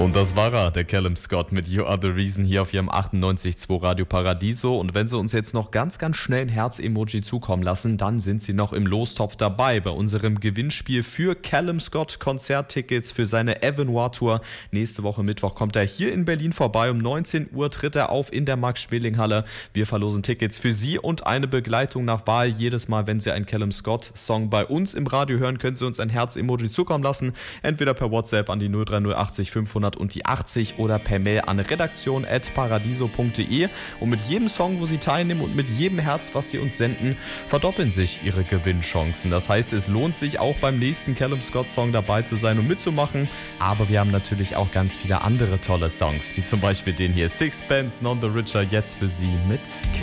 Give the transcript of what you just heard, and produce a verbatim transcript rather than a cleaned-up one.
Und das war er, der Callum Scott mit You Are The Reason hier auf ihrem achtundneunzig Komma zwei Radio Paradiso. Und wenn Sie uns jetzt noch ganz, ganz schnell ein Herz-Emoji zukommen lassen, dann sind Sie noch im Lostopf dabei bei unserem Gewinnspiel für Callum Scott Konzerttickets für seine Avenoir Tour. Nächste Woche Mittwoch kommt er hier in Berlin vorbei. Um neunzehn Uhr tritt er auf in der Max-Schmeling-Halle. Wir verlosen Tickets für Sie und eine Begleitung nach Wahl. Jedes Mal, wenn Sie einen Callum Scott-Song bei uns im Radio hören, können Sie uns ein Herz-Emoji zukommen lassen. Entweder per WhatsApp an die null drei null achtzig fünfhundert und die achtzig oder per Mail an redaktion at paradiso punkt de. Und mit jedem Song, wo Sie teilnehmen und mit jedem Herz, was Sie uns senden, verdoppeln sich Ihre Gewinnchancen. Das heißt, es lohnt sich auch beim nächsten Callum Scott Song dabei zu sein und mitzumachen. Aber wir haben natürlich auch ganz viele andere tolle Songs, wie zum Beispiel den hier Sixpence None the Richer, jetzt für Sie mit